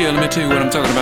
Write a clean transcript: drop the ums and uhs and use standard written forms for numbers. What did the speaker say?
Here, let me tell you what I'm talking about.